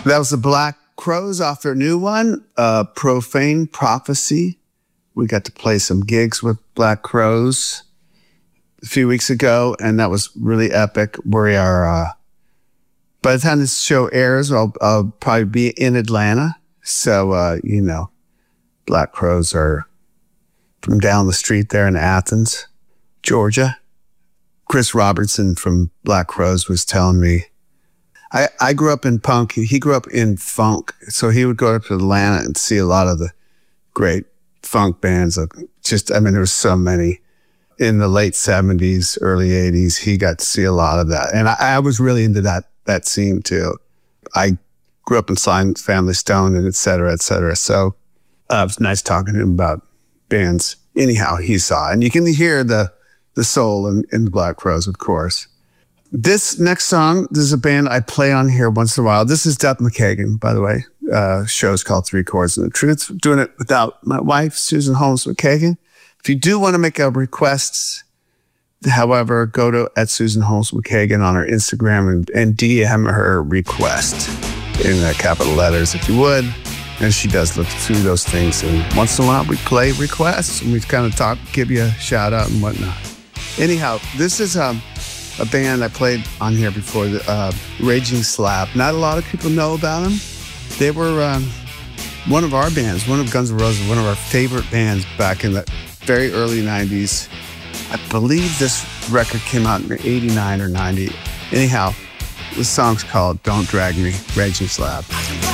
That was the Black Crowes off their new one, Profane Prophecy. We got to play some gigs with Black Crowes a few weeks ago, and that was really epic. We are, by the time this show airs, I'll probably be in Atlanta. So, Black Crowes are from down the street there in Athens, Georgia. Chris Robertson from Black Crowes was telling me, I grew up in punk. He grew up in funk. So he would go up to Atlanta and see a lot of the great funk bands. There was so many. In the late 70s, early 80s, he got to see a lot of that. And I was really into that scene too. I grew up in Family Stone and et cetera, et cetera. So it was nice talking to him about bands. Anyhow, he saw. And you can hear the soul in the Black Crowes, of course. This next song, this is a band I play on here once in a while. This is Duff McKagan, by the way. Show's called Three Chords and the Truth. Doing it without my wife, Susan Holmes McKagan. If you do want to make a request, however, go to @Susan Holmes McKagan on her Instagram and DM her request in capital letters if you would. And she does look through those things. And once in a while, we play requests and we kind of talk, give you a shout out and whatnot. Anyhow, this is a band I played on here before, Raging Slab. Not a lot of people know about them. They were one of our bands, one of Guns N' Roses, one of our favorite bands back in the very early 90s. I believe this record came out in 89 or 90. Anyhow, the song's called Don't Drag Me, Raging Slab.